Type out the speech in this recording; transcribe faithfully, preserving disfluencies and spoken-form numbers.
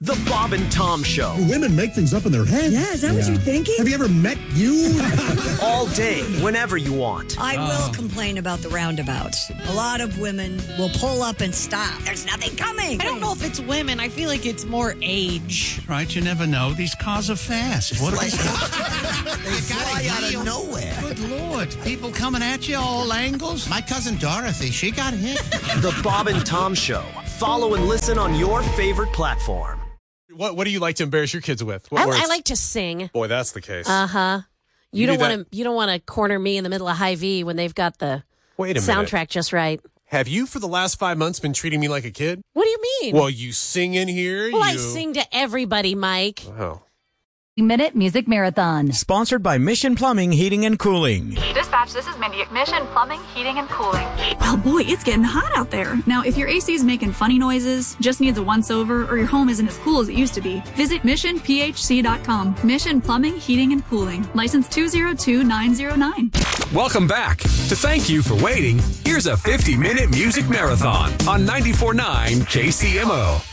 The Bob and Tom Show. Women make things up in their head. Yeah, is that yeah. what you're thinking? Have you ever met you? All day, whenever you want. I oh. will complain about the roundabouts. A lot of women will pull up and stop. There's nothing coming. I don't know if it's women. I feel like it's more age. Right, you never know. These cars are fast. What are they fly out of nowhere. Good Lord. People coming at you all angles. My cousin Dorothy, she got hit. The Bob and Tom Show. Follow and listen on your favorite platform. What What do you like to embarrass your kids with? What I, words? I like to sing. Boy, that's the case. Uh huh. You, You don't do want that- to. You don't want to corner me in the middle of Hy-Vee when they've got the Wait a soundtrack minute. just right. Have you, for the last five months, been treating me like a kid? What do you mean? Well, you sing in here. Well, I you... sing to everybody, Mike. Oh. Minute Music Marathon. Sponsored by Mission Plumbing, Heating, and Cooling. Dispatch, this is Mindy at Mission Plumbing, Heating, and Cooling. Well, boy, it's getting hot out there. Now, if your A C is making funny noises, just needs a once-over, or your home isn't as cool as it used to be, visit mission p h c dot com. Mission Plumbing, Heating, and Cooling. License two zero two nine zero nine. Welcome back. To thank you for waiting, here's a fifty-minute music marathon on ninety-four point nine K C M O.